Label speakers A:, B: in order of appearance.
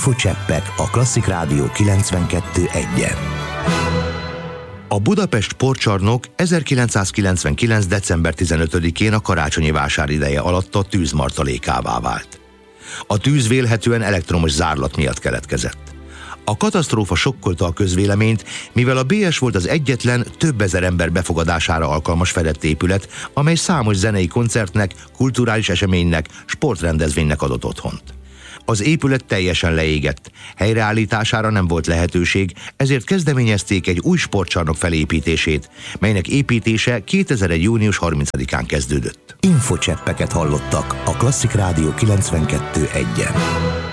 A: Infocseppek a Klasszik Rádió 92.1-en. A Budapest Sportcsarnok 1999. december 15-én a karácsonyi vásár ideje alatt a tűz martalékává vált. A tűz vélhetően elektromos zárlat miatt keletkezett. A katasztrófa sokkolta a közvéleményt, mivel a BS volt az egyetlen több ezer ember befogadására alkalmas fedett épület, amely számos zenei koncertnek, kulturális eseménynek, sportrendezvénynek adott otthont. Az épület teljesen leégett, helyreállítására nem volt lehetőség, ezért kezdeményezték egy új sportcsarnok felépítését, melynek építése 2001. június 30-án kezdődött. Infocseppeket hallottak a Klasszik Rádió 92.1-en.